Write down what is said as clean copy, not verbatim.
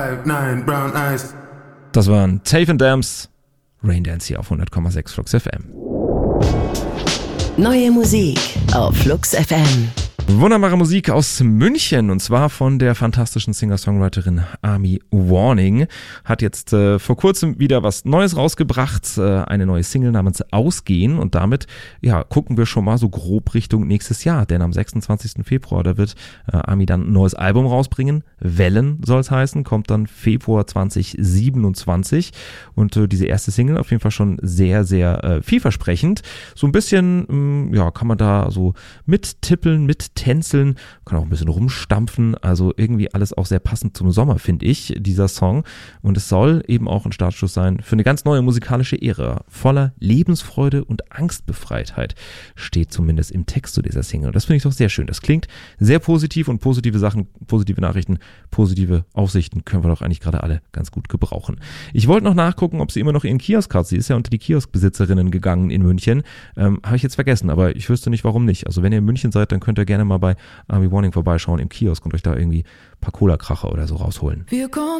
Das waren Taven Dams, Raindance hier auf 100,6 Flux FM. Neue Musik auf Flux FM. Wunderbare Musik aus München, und zwar von der fantastischen Singer-Songwriterin Army Warning. Hat jetzt vor kurzem wieder was Neues rausgebracht, eine neue Single namens Ausgehen, und damit gucken wir schon mal so grob Richtung nächstes Jahr, denn am 26. Februar, da wird Army dann ein neues Album rausbringen. Wellen soll es heißen, kommt dann Februar 2027, und diese erste Single auf jeden Fall schon sehr, sehr vielversprechend. So ein bisschen, kann man da so mittänzeln, kann auch ein bisschen rumstampfen, also irgendwie alles auch sehr passend zum Sommer, finde ich, dieser Song. Und es soll eben auch ein Startschuss sein für eine ganz neue musikalische Ära. Voller Lebensfreude und Angstbefreitheit steht zumindest im Text zu dieser Single. Das finde ich doch sehr schön. Das klingt sehr positiv, und positive Sachen, positive Nachrichten, positive Aussichten können wir doch eigentlich gerade alle ganz gut gebrauchen. Ich wollte noch nachgucken, ob sie immer noch ihren Kiosk hat. Sie ist ja unter die Kioskbesitzerinnen gegangen in München. Habe ich jetzt vergessen, aber ich wüsste nicht, warum nicht. Also wenn ihr in München seid, dann könnt ihr gerne mal bei Army Warning vorbeischauen im Kiosk und euch da irgendwie ein paar Cola-Kracher oder so rausholen. Wir kommen